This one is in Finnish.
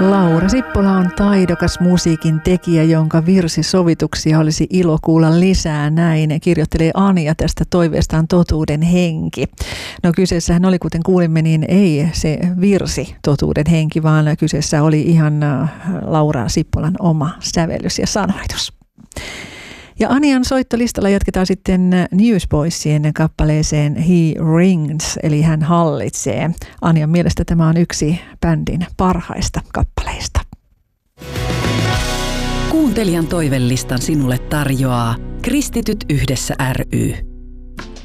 Laura Sippola on taidokas musiikin tekijä, jonka virsisovituksia olisi ilo kuulla lisää. Näin kirjoittelee Anja tästä toiveestaan Totuuden henki. No kyseessähän oli, kuten kuulimme, niin ei se virsi Totuuden henki, vaan kyseessä oli ihan Laura Sippolan oma sävellys ja sanoitus. Ja Anjan soittolistalla jatketaan sitten Newsboysien kappaleeseen He Rings, eli hän hallitsee. Anjan mielestä tämä on yksi bändin parhaista kappaleista. Kuuntelijan toivelistan sinulle tarjoaa Kristityt yhdessä ry.